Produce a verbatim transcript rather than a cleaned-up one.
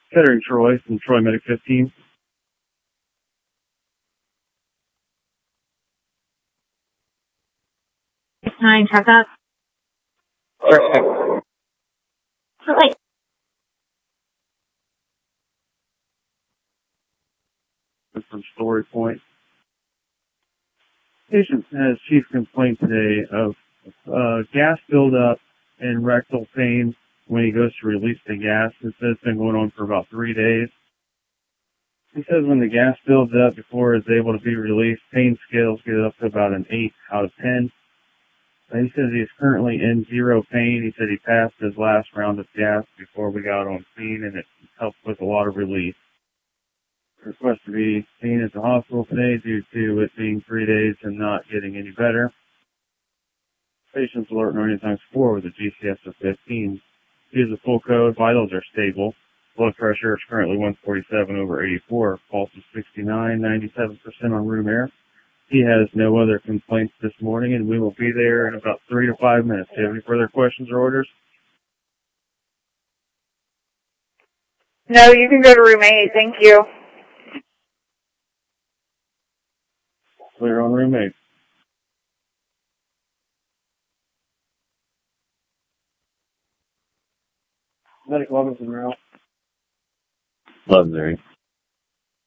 Kettering Troy from Troy Medic fifteen. Nine, truck up. Perfect. Okay. From Story Point. Patient has chief complaint today of uh, gas buildup and rectal pain when he goes to release the gas. This has been going on for about three days. He says when the gas builds up before it's able to be released, pain scales get up to about an eight out of ten. And he says he's currently in zero pain. He said he passed his last round of gas before we got on scene, and it helped with a lot of relief. Request to be seen at the hospital today due to it being three days and not getting any better. Patient's alert ninety times four with a G C S of fifteen. Use the full code. Vitals are stable. Blood pressure is currently one forty-seven over eighty-four. Pulse is sixty-nine, ninety-seven percent on room air. He has no other complaints this morning, and we will be there in about three to five minutes. Do you have any further questions or orders? No, you can go to room eight. Thank you. Clear on room eight. Medic Robinson route. Londonderry.